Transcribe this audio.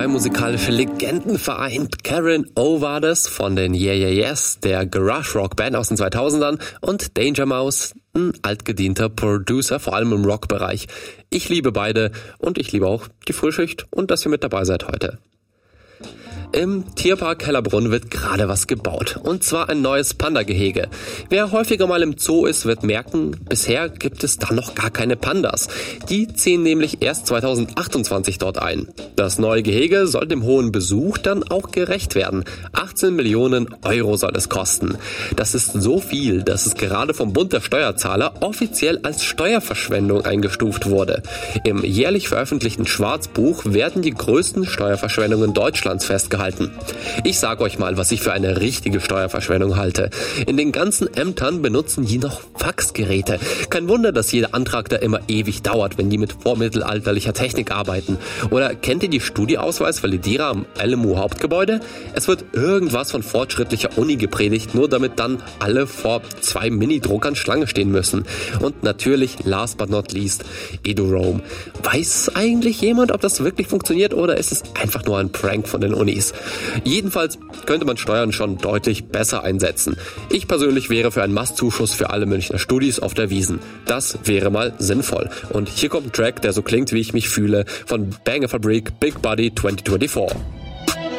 zwei musikalische Legenden vereint. Karen O war das von den Yeah Yeah Yeahs, der Garage Rock Band aus den 2000ern, und Danger Mouse, ein altgedienter Producer, vor allem im Rockbereich. Ich liebe beide und ich liebe auch die Frühschicht und dass ihr mit dabei seid heute. Im Tierpark Hellerbrunn wird gerade was gebaut. Und zwar ein neues Panda-Gehege. Wer häufiger mal im Zoo ist, wird merken, bisher gibt es da noch gar keine Pandas. Die ziehen nämlich erst 2028 dort ein. Das neue Gehege soll dem hohen Besuch dann auch gerecht werden. 18 Millionen Euro soll es kosten. Das ist so viel, dass es gerade vom Bund der Steuerzahler offiziell als Steuerverschwendung eingestuft wurde. Im jährlich veröffentlichten Schwarzbuch werden die größten Steuerverschwendungen Deutschlands festgehalten. Ich sage euch mal, was ich für eine richtige Steuerverschwendung halte. In den ganzen Ämtern benutzen die noch Faxgeräte. Kein Wunder, dass jeder Antrag da immer ewig dauert, wenn die mit vormittelalterlicher Technik arbeiten. Oder kennt ihr die Studieausweis-Validierer am LMU Hauptgebäude? Es wird irgendwas von fortschrittlicher Uni gepredigt, nur damit dann alle vor 2 Mini-Druckern Schlange stehen müssen. Und natürlich, last but not least, EduRoam. Weiß eigentlich jemand, ob das wirklich funktioniert oder ist es einfach nur ein Prank von den Unis? Jedenfalls könnte man Steuern schon deutlich besser einsetzen. Ich persönlich wäre für einen Mastzuschuss für alle Münchner Studis auf der Wiesn. Das wäre mal sinnvoll. Und hier kommt ein Track, der so klingt, wie ich mich fühle, von Banger Fabrik Big Buddy 2024.